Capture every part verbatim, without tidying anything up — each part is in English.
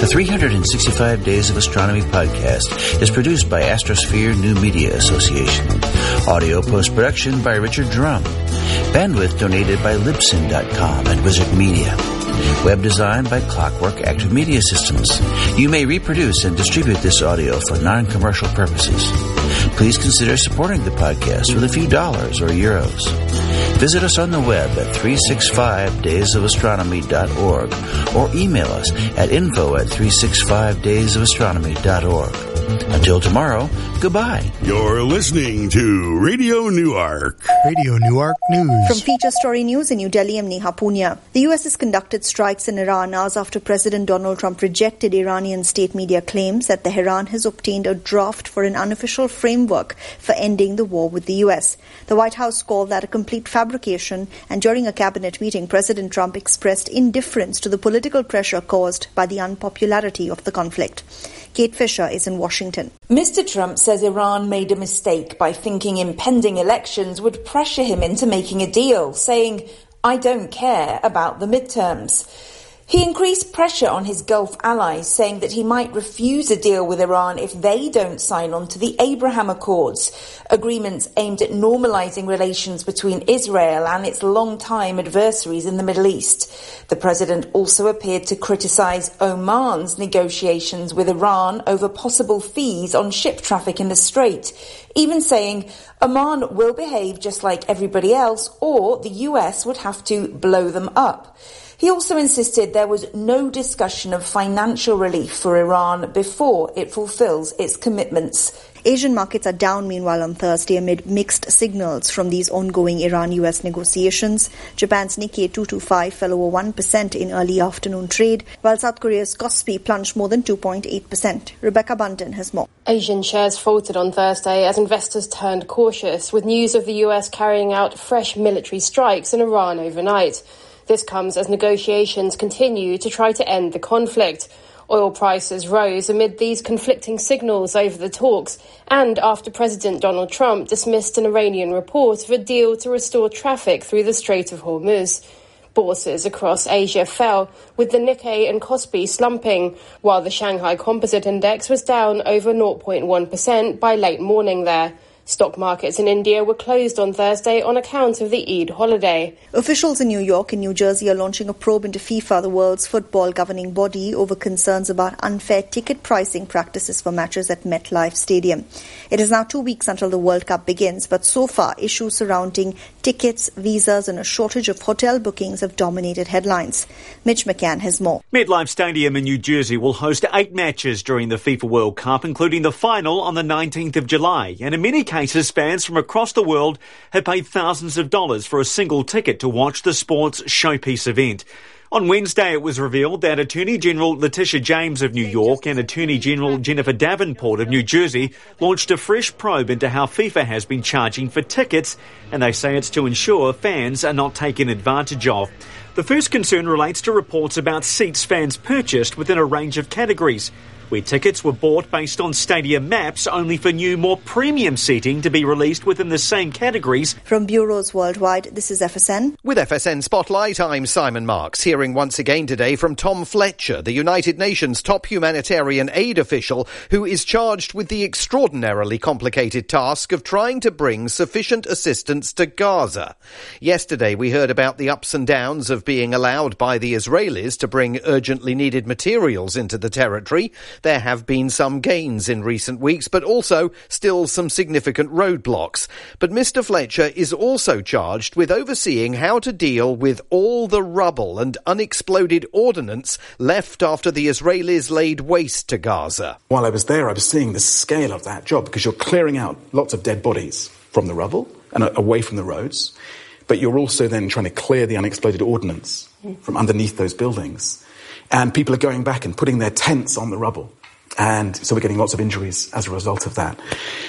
The three hundred sixty-five Days of Astronomy podcast is produced by Astrosphere New Media Association. Audio post-production by Richard Drum. Bandwidth donated by Libsyn dot com and Wizard Media. Web design by Clockwork Active Media Systems. You may reproduce and distribute this audio for non-commercial purposes. Please consider supporting the podcast with a few dollars or euros. Visit us on the web at three sixty-five days of astronomy dot org or email us at info at three sixty-five days of astronomy dot org. Until tomorrow, goodbye. You're listening to Radio Newark. Radio Newark News. From Feature Story News in New Delhi, I'm Neha Punya. The U S has conducted strikes in Iran hours after President Donald Trump rejected Iranian state media claims that Tehran has obtained a draft for an unofficial framework for ending the war with the U S. The White House called that a complete fabrication, and during a cabinet meeting, President Trump expressed indifference to the political pressure caused by the unpopularity of the conflict. Kate Fisher is in Washington. Mister Trump says Iran made a mistake by thinking impending elections would pressure him into making a deal, saying, "I don't care about the midterms." He increased pressure on his Gulf allies, saying that he might refuse a deal with Iran if they don't sign on to the Abraham Accords, agreements aimed at normalizing relations between Israel and its long-time adversaries in the Middle East. The president also appeared to criticize Oman's negotiations with Iran over possible fees on ship traffic in the Strait, even saying Oman will behave just like everybody else or the U S would have to blow them up. He also insisted there was no discussion of financial relief for Iran before it fulfills its commitments. Asian markets are down, meanwhile, on Thursday amid mixed signals from these ongoing Iran-U S negotiations. Japan's Nikkei two twenty-five fell over one percent in early afternoon trade, while South Korea's Kospi plunged more than two point eight percent. Rebecca Bunton has more. Asian shares faltered on Thursday as investors turned cautious, with news of the U S carrying out fresh military strikes in Iran overnight. This comes as negotiations continue to try to end the conflict. Oil prices rose amid these conflicting signals over the talks and after President Donald Trump dismissed an Iranian report of a deal to restore traffic through the Strait of Hormuz. Bourses across Asia fell, with the Nikkei and Kospi slumping, while the Shanghai Composite Index was down over zero point one percent by late morning there. Stock markets in India were closed on Thursday on account of the Eid holiday. Officials in New York and New Jersey are launching a probe into FIFA, the world's football governing body, over concerns about unfair ticket pricing practices for matches at MetLife Stadium. It is now two weeks until the World Cup begins, but so far issues surrounding tickets, visas and a shortage of hotel bookings have dominated headlines. Mitch McCann has more. MetLife Stadium in New Jersey will host eight matches during the FIFA World Cup, including the final on the nineteenth of July. And in many cases, fans from across the world have paid thousands of dollars for a single ticket to watch the sport's showpiece event. On Wednesday, it was revealed that Attorney General Letitia James of New York and Attorney General Jennifer Davenport of New Jersey launched a fresh probe into how FIFA has been charging for tickets, and they say it's to ensure fans are not taken advantage of. The first concern relates to reports about seats fans purchased within a range of categories, where tickets were bought based on stadium maps only for new, more premium seating to be released within the same categories. From bureaus worldwide, this is F S N. With F S N Spotlight, I'm Simon Marks, hearing once again today from Tom Fletcher, the United Nations top humanitarian aid official who is charged with the extraordinarily complicated task of trying to bring sufficient assistance to Gaza. Yesterday, we heard about the ups and downs of being allowed by the Israelis to bring urgently needed materials into the territory. There have been some gains in recent weeks, but also still some significant roadblocks. But Mister Fletcher is also charged with overseeing how to deal with all the rubble and unexploded ordnance left after the Israelis laid waste to Gaza. While I was there, I was seeing the scale of that job, because you're clearing out lots of dead bodies from the rubble and away from the roads, but you're also then trying to clear the unexploded ordnance from underneath those buildings. And people are going back and putting their tents on the rubble. And so we're getting lots of injuries as a result of that.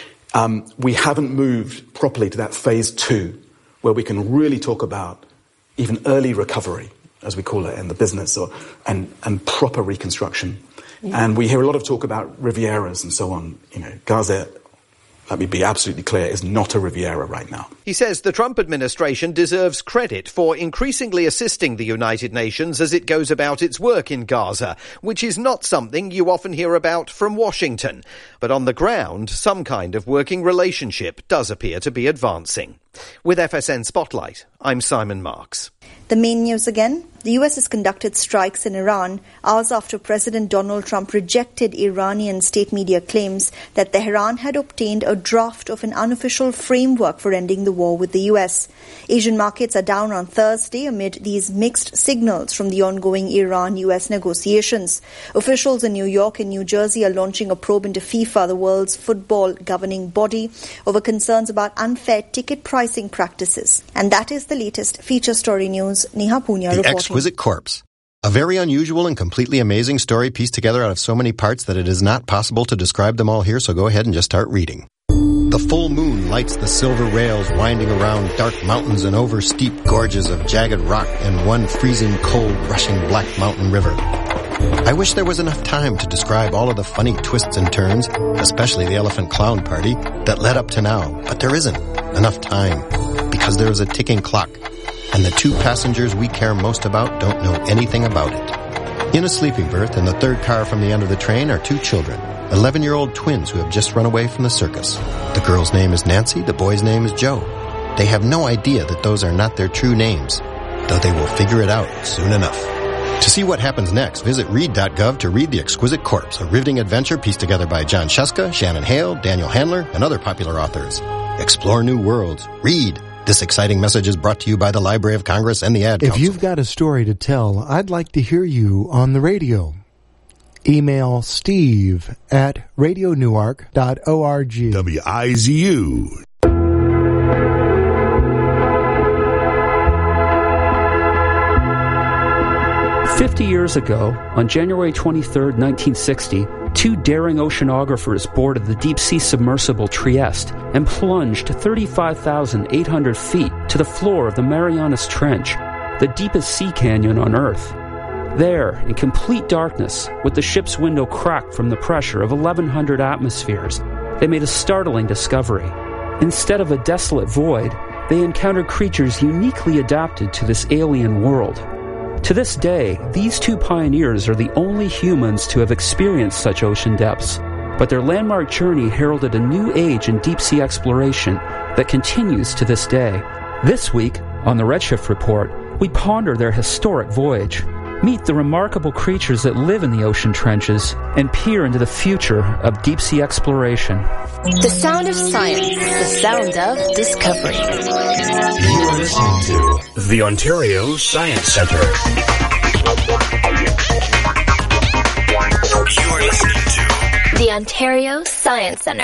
Um, we haven't moved properly to that phase two, where we can really talk about even early recovery, as we call it in the business, or and, and proper reconstruction. Yeah. And we hear a lot of talk about Rivieras and so on. You know, Gaza let me be absolutely clear, is not a Riviera right now. He says the Trump administration deserves credit for increasingly assisting the United Nations as it goes about its work in Gaza, which is not something you often hear about from Washington. But on the ground, some kind of working relationship does appear to be advancing. With F S N Spotlight, I'm Simon Marks. The main news again. The U S has conducted strikes in Iran hours after President Donald Trump rejected Iranian state media claims that Tehran had obtained a draft of an unofficial framework for ending the war with the U S. Asian markets are down on Thursday amid these mixed signals from the ongoing Iran-U S negotiations. Officials in New York and New Jersey are launching a probe into FIFA, the world's football governing body, over concerns about unfair ticket pricing practices. And that is the latest feature story news. Neha Punya reporting. Exquisite Corpse. A very unusual and completely amazing story pieced together out of so many parts that it is not possible to describe them all here, so go ahead and just start reading. The full moon lights the silver rails winding around dark mountains and over steep gorges of jagged rock and one freezing cold rushing black mountain river. I wish there was enough time to describe all of the funny twists and turns, especially the elephant clown party, that led up to now, but there isn't enough time because there is a ticking clock. And the two passengers we care most about don't know anything about it. In a sleeping berth in the third car from the end of the train are two children, eleven-year-old twins who have just run away from the circus. The girl's name is Nancy, the boy's name is Joe. They have no idea that those are not their true names, though they will figure it out soon enough. To see what happens next, visit read dot gov to read The Exquisite Corpse, a riveting adventure pieced together by John Shuska, Shannon Hale, Daniel Handler, and other popular authors. Explore new worlds. Read. This exciting message is brought to you by the Library of Congress and the Ad Council. If you've got a story to tell, I'd like to hear you on the radio. Email steve at radio newark dot org. W I Z U. Fifty years ago, on January twenty-third, nineteen sixty, two daring oceanographers boarded the deep-sea submersible Trieste and plunged thirty-five thousand eight hundred feet to the floor of the Marianas Trench, the deepest sea canyon on Earth. There, in complete darkness, with the ship's window cracked from the pressure of eleven hundred atmospheres, they made a startling discovery. Instead of a desolate void, they encountered creatures uniquely adapted to this alien world. To this day, these two pioneers are the only humans to have experienced such ocean depths, but their landmark journey heralded a new age in deep-sea exploration that continues to this day. This week, on the Redshift Report, we ponder their historic voyage, meet the remarkable creatures that live in the ocean trenches, and peer into the future of deep-sea exploration. The sound of science, the sound of discovery. You are listening to the Ontario Science Centre. You are listening to the Ontario Science Centre.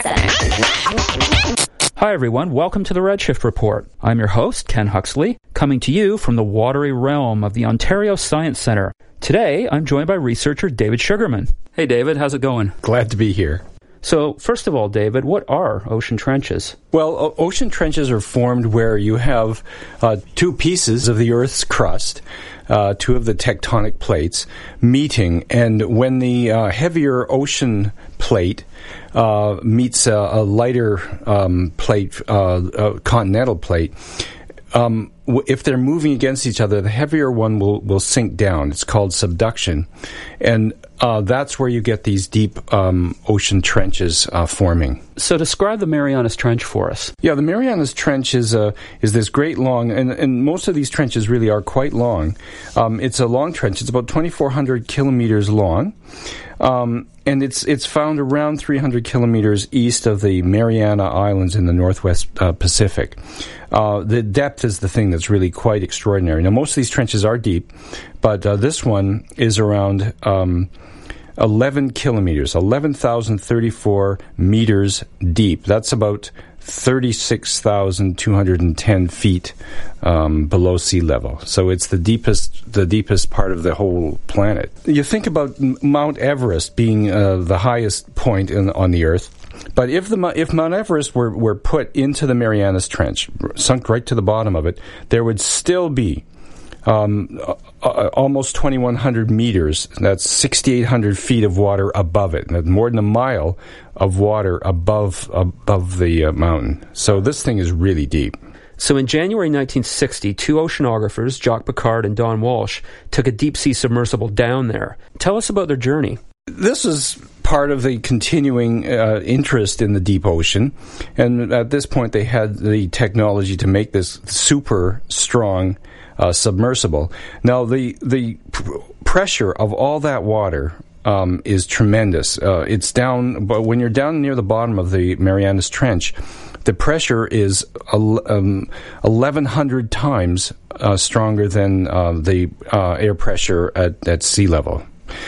Hi everyone, welcome to the Redshift Report. I'm your host, Ken Huxley, coming to you from the watery realm of the Ontario Science Centre. Today, I'm joined by researcher David Sugarman. Hey David, how's it going? Glad to be here. So, first of all, David, what are ocean trenches? Well, o- ocean trenches are formed where you have uh, two pieces of the Earth's crust, uh, two of the tectonic plates, meeting. And when the uh, heavier ocean plate uh, meets a, a lighter um, plate, uh, a continental plate, um, w- if they're moving against each other, the heavier one will, will sink down. It's called subduction. And Uh, that's where you get these deep um, ocean trenches uh, forming. So describe the Marianas Trench for us. Yeah, the Marianas Trench is uh, is this great long, and, and most of these trenches really are quite long. Um, it's a long trench. It's about twenty-four hundred kilometers long, um, and it's it's found around three hundred kilometers east of the Mariana Islands in the Northwest uh, Pacific. Uh, the depth is the thing that's really quite extraordinary. Now, most of these trenches are deep, but uh, this one is around Um, eleven kilometers, eleven thousand thirty-four meters deep. That's about thirty-six thousand two hundred ten feet um, below sea level. So it's the deepest, the deepest part of the whole planet. You think about Mount Everest being uh, the highest point in, on the Earth. But if the if Mount Everest were, were put into the Marianas Trench, sunk right to the bottom of it, there would still be um, uh, almost twenty-one hundred meters. That's sixty-eight hundred feet of water above it. That's more than a mile of water above above the uh, mountain. So this thing is really deep. So in January nineteen sixty, two oceanographers, Jacques Piccard and Don Walsh, took a deep-sea submersible down there. Tell us about their journey. This is part of the continuing uh, interest in the deep ocean, and at this point they had the technology to make this super strong uh, submersible. Now the the pr- pressure of all that water um, is tremendous. Uh, it's down, but when you're down near the bottom of the Marianas Trench, the pressure is um, eleven hundred times uh, stronger than uh, the uh, air pressure at, at sea level.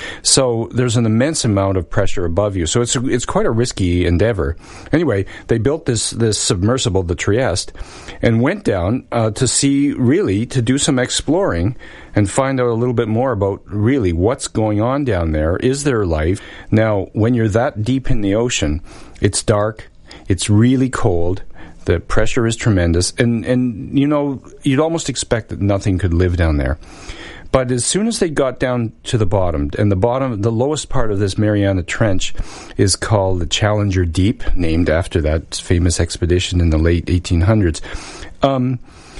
So there's an immense amount of pressure above you. So it's it's quite a risky endeavor. Anyway, they built this this submersible, the Trieste, and went down uh, to see, really, to do some exploring and find out a little bit more about really what's going on down there. Is there life? Now, when you're that deep in the ocean, it's dark, it's really cold, the pressure is tremendous, and, and you know, you'd almost expect that nothing could live down there. But as soon as they got down to the bottom, and the bottom, the lowest part of this Mariana Trench is called the Challenger Deep, named after that famous expedition in the late eighteen hundreds. Um,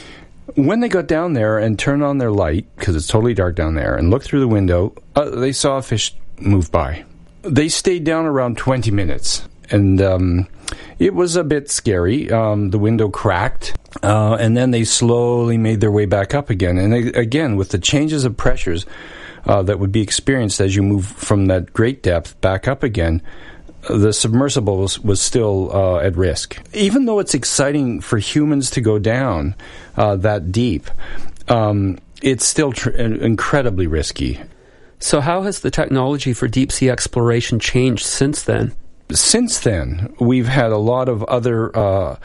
when they got down there and turned on their light, because it's totally dark down there, and looked through the window, uh, they saw a fish move by. They stayed down around twenty minutes, and um, it was a bit scary. Um, the window cracked. Uh, and then they slowly made their way back up again. And they, again, with the changes of pressures uh, that would be experienced as you move from that great depth back up again, the submersible was, was still uh, at risk. Even though it's exciting for humans to go down uh, that deep, um, it's still tr- incredibly risky. So how has the technology for deep-sea exploration changed since then? Since then, we've had a lot of other Uh,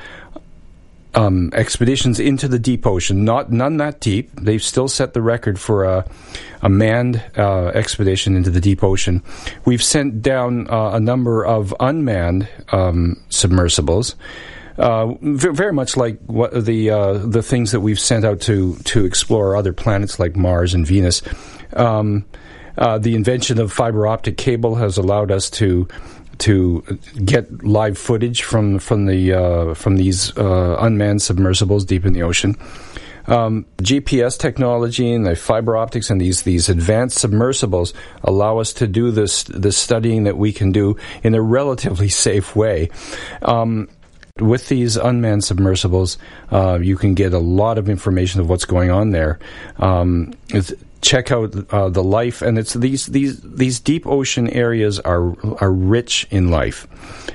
Um, expeditions into the deep ocean, not none that deep. They've still set the record for a, a manned uh, expedition into the deep ocean. We've sent down uh, a number of unmanned um, submersibles, uh, v- very much like what the uh, the things that we've sent out to to explore other planets like Mars and Venus. Um, uh, the invention of fiber optic cable has allowed us to. to get live footage from from the uh, from these uh, unmanned submersibles deep in the ocean. Um, G P S technology and the fiber optics and these these advanced submersibles allow us to do this this studying that we can do in a relatively safe way. Um, with these unmanned submersibles, uh, you can get a lot of information of what's going on there. Um, it's, Check out uh, the life, and it's these these these deep ocean areas are are rich in life,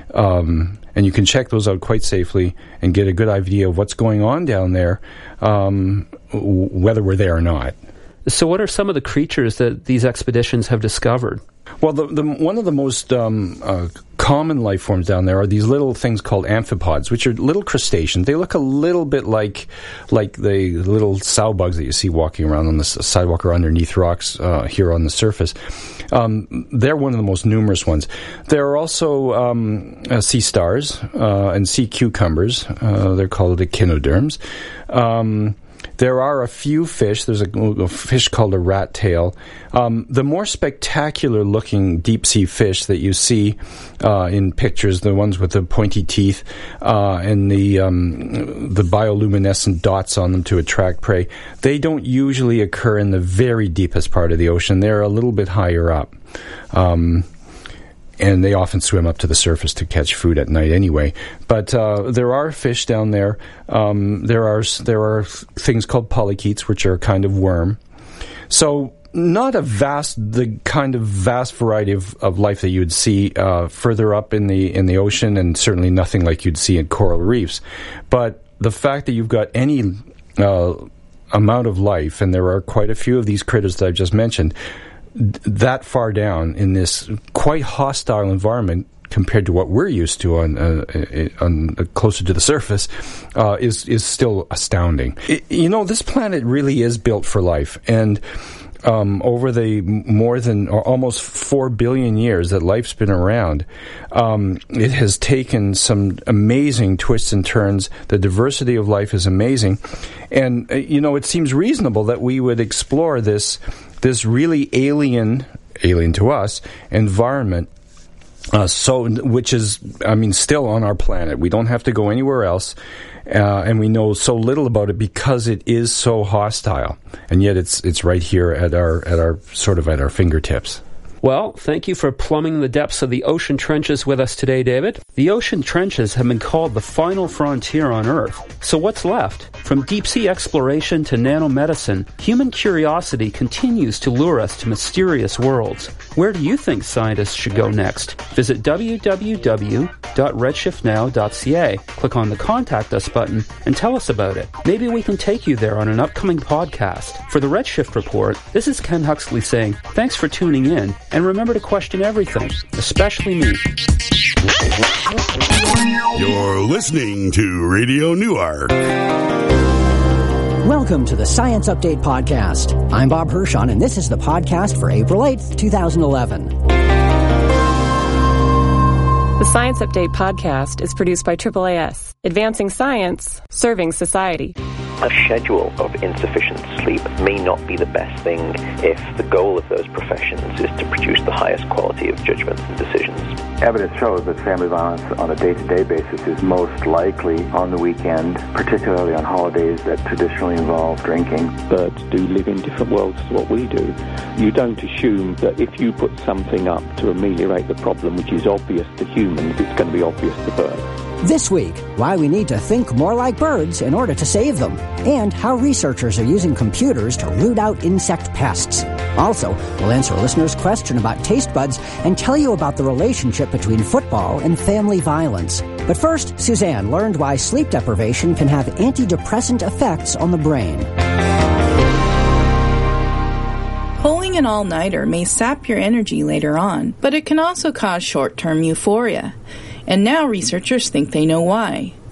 um, and you can check those out quite safely and get a good idea of what's going on down there, um, w- whether we're there or not. So, what are some of the creatures that these expeditions have discovered? Well, the, the one of the most um, uh, common life forms down there are these little things called amphipods, which are little crustaceans. They look a little bit like like the little sow bugs that you see walking around on the sidewalk or underneath rocks uh, here on the surface. Um, they're one of the most numerous ones. There are also um, uh, sea stars uh, and sea cucumbers. Uh, they're called echinoderms. Um, There are a few fish. There's a, a fish called a rat tail. Um, the more spectacular-looking deep-sea fish that you see uh, in pictures, the ones with the pointy teeth uh, and the um, the bioluminescent dots on them to attract prey, they don't usually occur in the very deepest part of the ocean. They're a little bit higher up. Um And they often swim up to the surface to catch food at night anyway. But uh, there are fish down there. Um, there are there are things called polychaetes, which are a kind of worm. So not a vast, the kind of vast variety of, of life that you'd see uh, further up in the in the ocean, and certainly nothing like you'd see in coral reefs. But the fact that you've got any uh, amount of life, and there are quite a few of these critters that I've just mentioned, that far down in this quite hostile environment compared to what we're used to on, uh, on uh, closer to the surface uh, is is still astounding. It, you know, this planet really is built for life, and um, over the more than or almost four billion years that life's been around, um, it has taken some amazing twists and turns. The diversity of life is amazing. And, uh, you know, it seems reasonable that we would explore this this really alien, alien to us, environment, uh, so which is, I mean, still on our planet. We don't have to go anywhere else. Uh, and we know so little about it because it is so hostile, and yet it's it's right here at our at our sort of at our fingertips. Well, thank you for plumbing the depths of the ocean trenches with us today, David. The ocean trenches have been called the final frontier on Earth. So what's left? From deep-sea exploration to nanomedicine, human curiosity continues to lure us to mysterious worlds. Where do you think scientists should go next? Visit w w w dot redshift now dot c a. Click on the Contact Us button and tell us about it. Maybe we can take you there on an upcoming podcast. For the Redshift Report, this is Ken Huxley saying thanks for tuning in. And remember to question everything, especially me. You're listening to Radio Newark. Welcome to the Science Update Podcast. I'm Bob Hirschon, and this is the podcast for April eighth, twenty eleven. The Science Update Podcast is produced by triple A S, advancing science, serving society. A schedule of insufficient sleep may not be the best thing if the goal of those professions is to produce the highest quality of judgments and decisions. Evidence shows that family violence on a day-to-day basis is most likely on the weekend, particularly on holidays that traditionally involve drinking. Birds do live in different worlds to what we do. You don't assume that if you put something up to ameliorate the problem, which is obvious to humans, it's going to be obvious to birds. This week, why we need to think more like birds in order to save them, and how researchers are using computers to root out insect pests. Also, we'll answer a listener's question about taste buds and tell you about the relationship between football and family violence. But first, Suzanne learned why sleep deprivation can have antidepressant effects on the brain. Pulling an all-nighter may sap your energy later on, but it can also cause short-term euphoria. And now researchers think they know why.